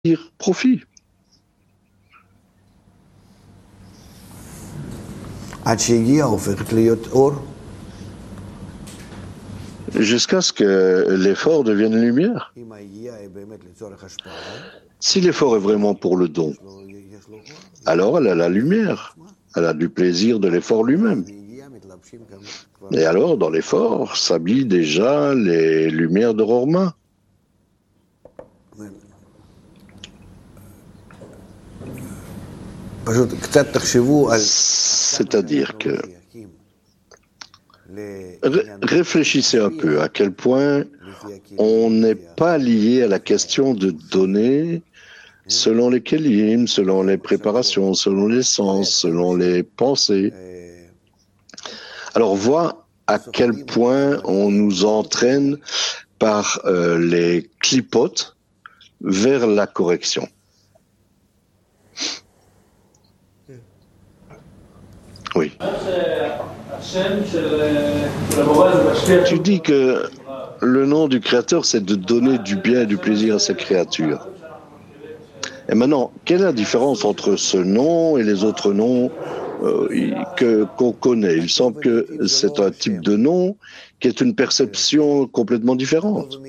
profit. Jusqu'à ce que l'effort devienne lumière. Si l'effort est vraiment pour le don, alors elle a la lumière, elle a du plaisir de l'effort lui-même. Et alors, dans l'effort, s'habillent déjà les lumières de Rorma. C'est-à-dire que réfléchissez un peu à quel point on n'est pas lié à la question de donner selon les kélim, selon les préparations, selon les sens, selon les pensées. Alors, vois à quel point on nous entraîne par les clipotes vers la correction. Oui. Tu dis que le nom du Créateur, c'est de donner du bien et du plaisir à ses créatures. Et maintenant, quelle est la différence entre ce nom et les autres noms qu'on connaît? Il semble que c'est un type de nom qui est une perception complètement différente.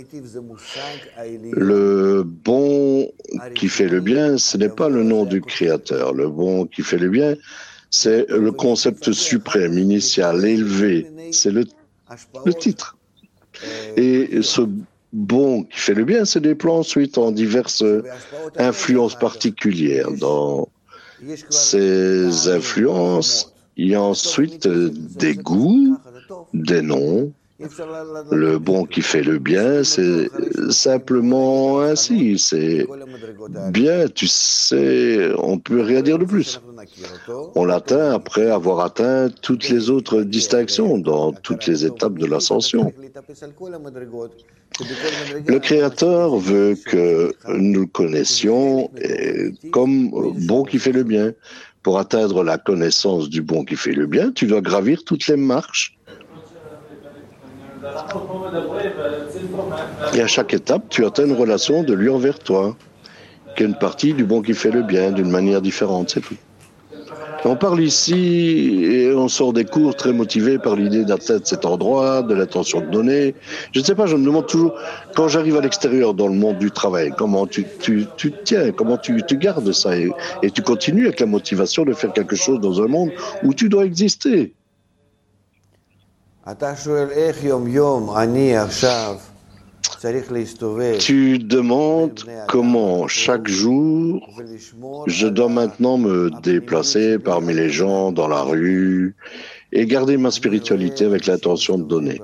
Le bon qui fait le bien, ce n'est pas le nom du Créateur. Le bon qui fait le bien, c'est le concept suprême, initial, élevé. C'est le titre. Et ce bon qui fait le bien se déploie ensuite en diverses influences particulières. Dans ces influences, il y a ensuite des goûts, des noms. Le bon qui fait le bien, c'est simplement ainsi. C'est bien, tu sais, on ne peut rien dire de plus. On l'atteint après avoir atteint toutes les autres distinctions dans toutes les étapes de l'ascension. Le Créateur veut que nous le connaissions comme bon qui fait le bien. Pour atteindre la connaissance du bon qui fait le bien, tu dois gravir toutes les marches. Et à chaque étape, tu atteins une relation de lui envers toi, qui est une partie du bon qui fait le bien d'une manière différente, c'est tout. On parle ici et on sort des cours très motivés par l'idée d'atteindre cet endroit, de l'intention de donner. Je ne sais pas, je me demande toujours, quand j'arrive à l'extérieur dans le monde du travail, comment tu tiens, comment tu gardes ça et tu continues avec la motivation de faire quelque chose dans un monde où tu dois exister. Tu demandes comment chaque jour je dois maintenant me déplacer parmi les gens dans la rue et garder ma spiritualité avec l'intention de donner.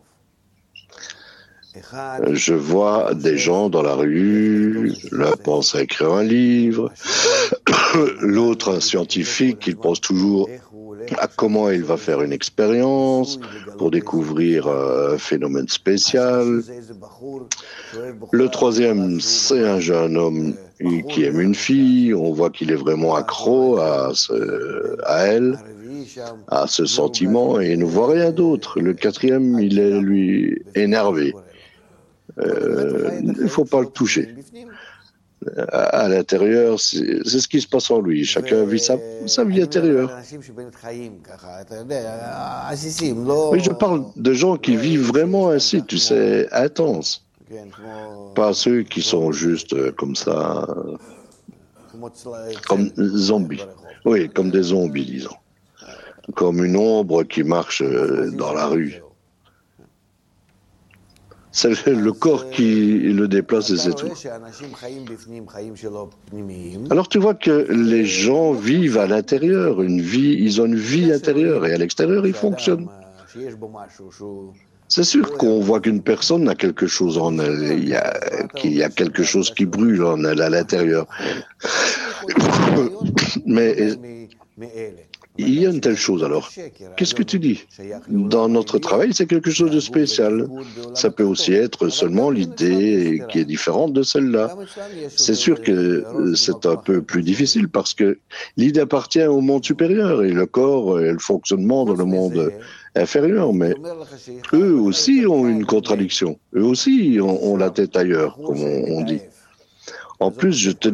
Je vois des gens dans la rue, l'un pense à écrire un livre, l'autre un scientifique, il pense toujours à comment il va faire une expérience pour découvrir un phénomène spécial. Le troisième, c'est un jeune homme qui aime une fille, on voit qu'il est vraiment accro à elle, à ce sentiment, et il ne voit rien d'autre. Le quatrième, il est, lui, énervé. Il ne faut pas le toucher. À l'intérieur, c'est ce qui se passe en lui. Chacun vit sa vie intérieure. Oui, je parle de gens qui vivent vraiment ainsi, tu sais, intense. Pas ceux qui sont juste comme ça, comme zombies. Oui, comme des zombies, disons. Comme une ombre qui marche dans la rue. C'est le corps qui le déplace et c'est tout. Alors tu vois que les gens vivent à l'intérieur, ils ont une vie intérieure et à l'extérieur ils fonctionnent. C'est sûr qu'on voit qu'une personne a quelque chose en elle, qu'il y a quelque chose qui brûle en elle à l'intérieur. Mais il y a une telle chose alors. Qu'est-ce que tu dis? Dans notre travail, c'est quelque chose de spécial. Ça peut aussi être seulement l'idée qui est différente de celle-là. C'est sûr que c'est un peu plus difficile parce que l'idée appartient au monde supérieur et le corps et le fonctionnement dans le monde inférieur. Mais eux aussi ont une contradiction. Eux aussi ont la tête ailleurs, comme on dit. En plus, je te